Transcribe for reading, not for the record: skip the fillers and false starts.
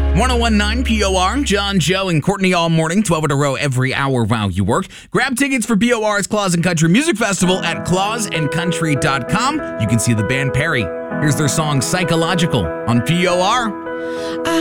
1019 POR, John, Joe, and Courtney all morning, 12 in a row every hour while you work. Grab tickets for POR's Claus and Country Music Festival at clausandcountry.com. You can see the band Perry. Here's their song Psychological on POR.